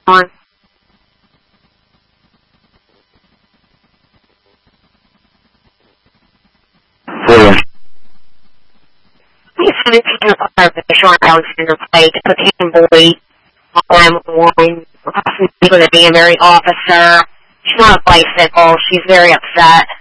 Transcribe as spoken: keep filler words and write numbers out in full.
on? Four. He's seventeen of Sean Alexander played cocaine boy on one, possibly going to be a married officer. She's not a bicycle. She's very upset.